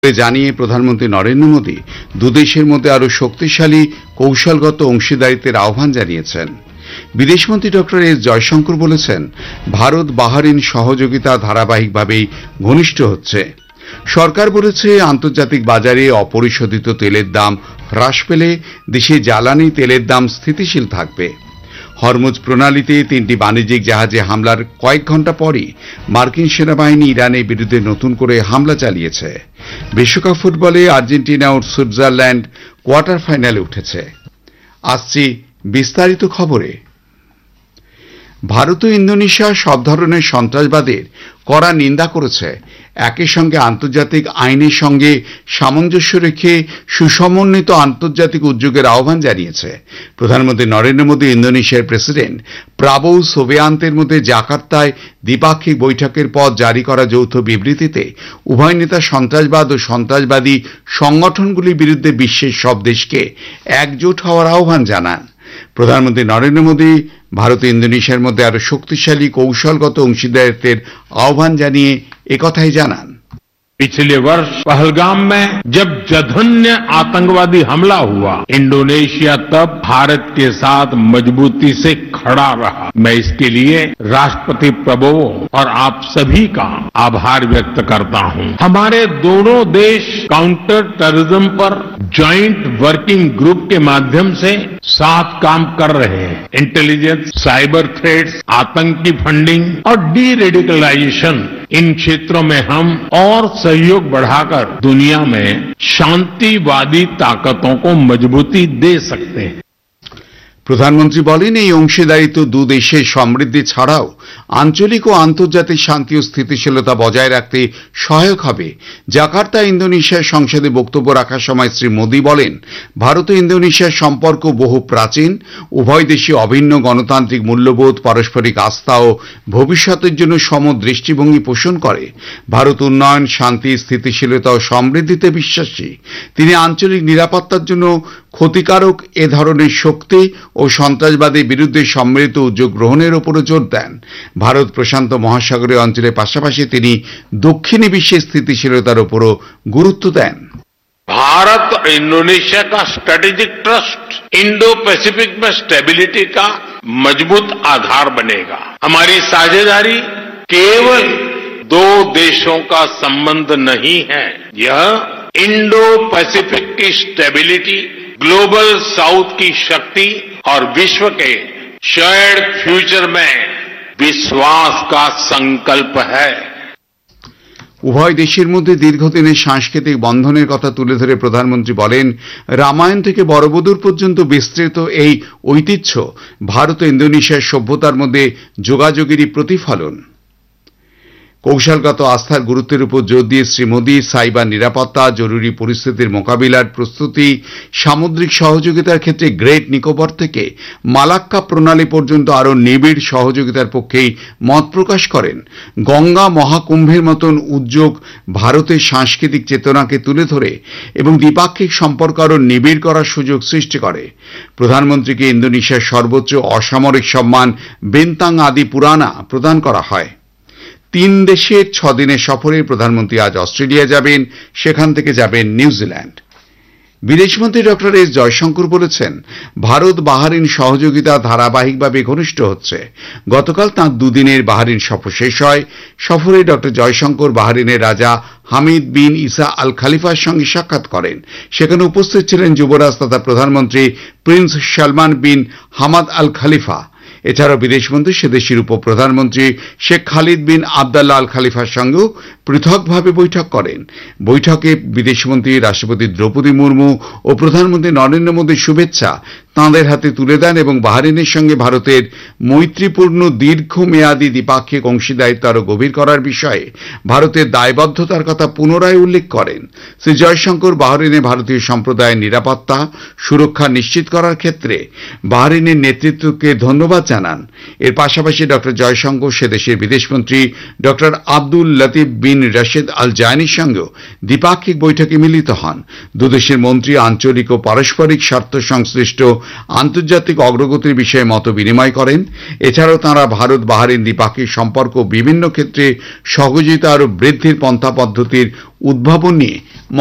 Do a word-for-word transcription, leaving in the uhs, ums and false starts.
জানিয়ে প্রধানমন্ত্রী নরেন্দ্র মোদী দুদেশের মধ্যে আরো শক্তিশালী কৌশলগত অংশীদারিত্বের আহ্বান জানিয়েছেন। বিদেশমন্ত্রী ডক্টর এস জয়শঙ্কর বলেছেন, ভারত বাহরিন সহযোগিতা ধারাবাহিকভাবেই ঘনিষ্ঠ হচ্ছে। সরকার বলেছে, আন্তর্জাতিক বাজারে অপরিশোধিত তেলের দাম হ্রাস পেলে দেশে জ্বালানি তেলের দাম স্থিতিশীল থাকবে। হরমুজ প্রণালীতে তিনটি বাণিজ্যিক জাহাজে হামলার কয়েক ঘণ্টা পরই মার্কিন সেনাবাহিনী ইরানের বিরুদ্ধে নতুন করে হামলা চালিয়েছে। বিশ্বকাপ ফুটবলে আর্জেন্টিনা ও সুইজারল্যান্ড কোয়ার্টার ফাইনালে উঠেছে। আসছি বিস্তারিত খবরে। ভারত ও ইন্দোনেশিয়া সব ধরনের সন্ত্রাসবাদের কড়া নিন্দা করেছে। একই সঙ্গে আন্তর্জাতিক আইনের সঙ্গে সামঞ্জস্য রেখে সুসমন্বিত আন্তর্জাতিক উদ্যোগের আহ্বান জানিয়েছে। প্রধানমন্ত্রী নরেন্দ্র মোদী ইন্দোনেশিয়ার প্রেসিডেন্ট প্রাবোও সুবিয়ান্তের মধ্যে জাকার্তায় দ্বিপাক্ষিক বৈঠকের পর জারি করা যৌথ বিবৃতিতে উভয় নেতা সন্ত্রাসবাদ ও সন্ত্রাসবাদী সংগঠনগুলির বিরুদ্ধে বিশ্বের সব দেশকে একজোট হওয়ার আহ্বান জানান। প্রধানমন্ত্রী নরেন্দ্র মোদী ভারত ও ইন্দোনেশিয়ার মধ্যে আরো শক্তিশালী কৌশলগত অংশীদারিত্বের আহ্বান জানিয়ে একথাই জানান। पिछले वर्ष पहलगाम में जब जघन्य आतंकवादी हमला हुआ, इंडोनेशिया तब भारत के साथ मजबूती से खड़ा रहा। मैं इसके लिए राष्ट्रपति प्रबोवो और आप सभी का आभार व्यक्त करता हूं। हमारे दोनों देश काउंटर टेररिज्म पर ज्वाइंट वर्किंग ग्रुप के माध्यम से साथ काम कर रहे हैं। इंटेलिजेंस, साइबर थ्रेट्स, आतंकी फंडिंग और डी रेडिकलाइजेशन, इन क्षेत्रों में हम और सहयोग बढ़ाकर दुनिया में शांतिवादी ताकतों को मजबूती दे सकते हैं। প্রধানমন্ত্রী বলেন, এই অংশীদারিত্ব দু দেশের সমৃদ্ধি ছাড়াও আঞ্চলিক ও আন্তর্জাতিক শান্তি ও স্থিতিশীলতা বজায় রাখতে সহায়ক হবে। জাকার্তা ইন্দোনেশিয়ার সংসদে বক্তব্য রাখার সময় শ্রী মোদী বলেন, ভারত ও ইন্দোনেশিয়ার সম্পর্ক বহু প্রাচীন। উভয় দেশই অভিন্ন গণতান্ত্রিক মূল্যবোধ, পারস্পরিক আস্থা ও ভবিষ্যতের জন্য সম দৃষ্টিভঙ্গি পোষণ করে। ভারত উন্নয়ন, শান্তি, স্থিতিশীলতা ও সমৃদ্ধিতে বিশ্বাসী। তিনি আঞ্চলিক নিরাপত্তার জন্য ক্ষতিকারক এ ধরনের শক্তি ও সন্ত্রাসবাদের বিরুদ্ধে সম্মিলিত উদ্যোগ গ্রহণের উপরও জোর দেন। ভারত প্রশান্ত মহাসাগরীয় অঞ্চলের পাশাপাশি তিনি দক্ষিণী বিশ্বের স্থিতিশীলতার উপরও গুরুত্ব দেন। भारत और इंडोनेशिया का स्ट्रेटेजिक ट्रस्ट इंडो पैसिफिक में स्टेबिलिटी का मजबूत आधार बनेगा। हमारी साझेदारी केवल दो देशों का संबंध नहीं है, यह इंडो पैसिफिक की स्टेबिलिटी, ग्लोबल साउथ की शक्ति और विश्व के शेयर्ड फ्यूचर में विश्वास का संकल्प है। উভয় দেশের মধ্যে দীর্ঘদিনের সাংস্কৃতিক বন্ধনের কথা তুলে ধরে প্রধানমন্ত্রী বলেন, রামায়ণ থেকে বড়বুদুর পর্যন্ত বিস্তৃত এই ঐতিহ্য ভারত ও ইন্দোনেশিয়ার সভ্যতার মধ্যে যোগাযোগেরই প্রতিফলন। কৌশলগত আস্থার গুরুত্বের উপর জোর দিয়ে শ্রী মোদী সাইবার নিরাপত্তা, জরুরি পরিস্থিতির মোকাবিলার প্রস্তুতি, সামুদ্রিক সহযোগিতার ক্ষেত্রে গ্রেট নিকোবর থেকে মালাক্কা প্রণালী পর্যন্ত আরও নিবিড় সহযোগিতার পক্ষেই মত প্রকাশ করেন। গঙ্গা মহাকুম্ভের মতন উদ্যোগ ভারতের সাংস্কৃতিক চেতনাকে তুলে ধরে এবং দ্বিপাক্ষিক সম্পর্ক আরও নিবিড় করার সুযোগ সৃষ্টি করে। প্রধানমন্ত্রীকে ইন্দোনেশিয়ার সর্বোচ্চ অসামরিক সম্মান বেন্তাং আদি পুরানা প্রদান করা হয়। তিন দেশের ছ দিনের সফরে প্রধানমন্ত্রী আজ অস্ট্রেলিয়া যাবেন, সেখান থেকে যাবেন নিউজিল্যান্ড। বিদেশমন্ত্রী ডক্টর এস জয়শঙ্কর বলেছেন, ভারত বাহরিন সহযোগিতা ধারাবাহিকভাবে ঘনিষ্ঠ হচ্ছে। গতকাল তাঁর দুদিনের বাহরিন সফর শেষ হয়। সফরে ডক্টর জয়শঙ্কর বাহরিনের রাজা হামিদ বিন ইসা আল খালিফার সঙ্গে সাক্ষাৎ করেন। সেখানে উপস্থিত ছিলেন যুবরাজ তথা প্রধানমন্ত্রী Prince Salman bin Hamad Al খালিফা। এছাড়াও বিদেশমন্ত্রী সে দেশের উপপ্রধানমন্ত্রী শেখ খালিদ বিন আবদুল্লাহ আল খালিফার সঙ্গেও পৃথকভাবে বৈঠক করেন। বৈঠকে বিদেশমন্ত্রী রাষ্ট্রপতি দ্রৌপদী মুর্মু ও প্রধানমন্ত্রী নরেন্দ্র মোদীর শুভেচ্ছা তাঁদের হাতে তুলে দেন এবং বাহরিনের সঙ্গে ভারতের মৈত্রীপূর্ণ দীর্ঘমেয়াদী দ্বিপাক্ষিক অংশীদারিত্ব আরও গভীর করার বিষয়ে ভারতের দায়বদ্ধতার কথা পুনরায় উল্লেখ করেন। শ্রী জয়শঙ্কর বাহরিনে ভারতীয় সম্প্রদায়ের নিরাপত্তা সুরক্ষা নিশ্চিত করার ক্ষেত্রে বাহরিনের নেতৃত্বকে ধন্যবাদ জানান। এর পাশাপাশি ডক্টর জয়শঙ্কর সে দেশের বিদেশমন্ত্রী ডক্টর আব্দুল লতিফ বিন রশিদ আল জায়ানির সঙ্গেও দ্বিপাক্ষিক বৈঠকে মিলিত হন। দুদেশের মন্ত্রী আঞ্চলিক ও পারস্পরিক স্বার্থ সংশ্লিষ্ট আন্তর্জাতিক অগ্রগতির বিষয়ে মত বিনিময় করেন। এছাড়াও তাঁরা ভারত বাহরিন দ্বিপাক্ষিক সম্পর্ক বিভিন্ন ক্ষেত্রে সহযোগিতা আরও বৃদ্ধির পন্থা পদ্ধতির উদ্ভাবন নিয়ে